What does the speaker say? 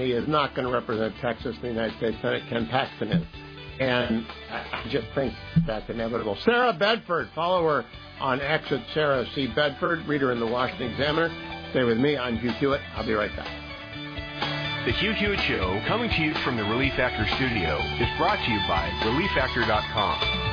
unfortunately, is not going to represent Texas in the United States Senate. Ken Paxton is. And I just think that's inevitable. Sarah Bedford, follow her on X at Sarah C. Bedford, reader in the Washington Examiner. Stay with me. I'm Hugh Hewitt. I'll be right back. The Hugh Hewitt Show, coming to you from the Relief Factor studio, is brought to you by ReliefFactor.com.